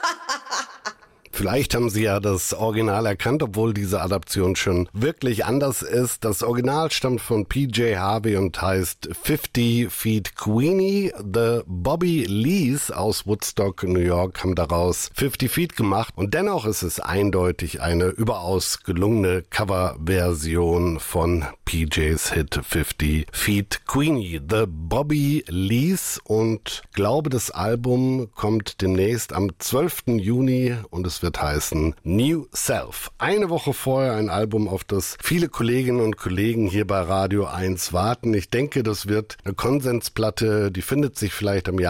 Vielleicht haben Sie ja das Original erkannt, obwohl diese Adaption schon wirklich anders ist. Das Original stammt von PJ Harvey und heißt 50 Feet Queenie. The Bobby Lees aus Woodstock, New York, haben daraus 50 Feet gemacht. Und dennoch ist es eindeutig eine überaus gelungene Coverversion von PJs Hit 50 Feet Queenie. The Bobby Lees, und glaube, das Album kommt demnächst am 12. Juni und es wird heißen New Self. Eine Woche vorher ein Album, auf das viele Kolleginnen und Kollegen hier bei Radio 1 warten. Ich denke, das wird eine Konsensplatte, die findet sich vielleicht am